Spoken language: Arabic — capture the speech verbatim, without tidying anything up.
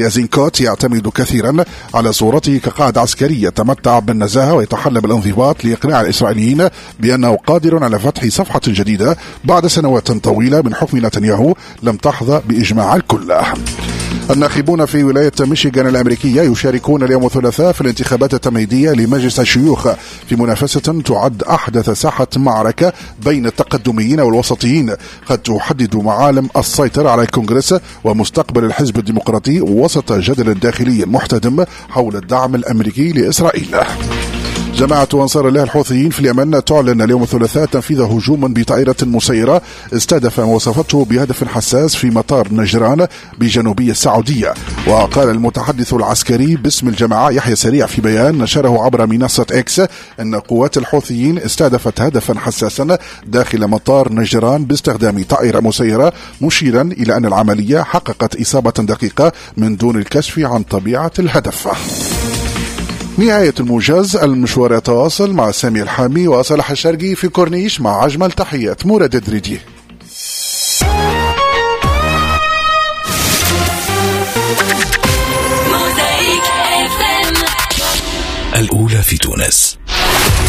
يازينكوت يعتمد كثيرا على صورته كقائد عسكري يتمتع بالنزاهة ويتحلى بالانضباط لإقناع الإسرائيليين بأنه قادر على فتح صفحة جديدة بعد سنوات طويلة من حكم نتنياهو لم تحظى بإجماع الكل. الناخبون في ولاية ميشيغان الأمريكية يشاركون اليوم الثلاثاء في الانتخابات التمهيدية لمجلس الشيوخ في منافسة تعد أحدث ساحة معركة بين التقدميين والوسطيين قد تحدد معالم السيطرة على الكونغرس ومستقبل الحزب الديمقراطي وسط جدل داخلي محتدم حول الدعم الأمريكي لإسرائيل. جماعة أنصار الله الحوثيين في اليمن تعلن اليوم الثلاثاء تنفيذ هجوم بطائرة مسيرة استهدف ما وصفته بهدف حساس في مطار نجران بجنوبي السعودية. وقال المتحدث العسكري باسم الجماعة يحيى سريع في بيان نشره عبر منصة إكس أن قوات الحوثيين استهدفت هدفا حساسا داخل مطار نجران باستخدام طائرة مسيرة، مشيرا إلى أن العملية حققت إصابة دقيقة من دون الكشف عن طبيعة الهدف. نهاية الموجز. المشوار يتواصل مع سامي الحامي وصالح الشرقي في كورنيش مع أجمل تحيات مراد الدريدي. الأولى في تونس.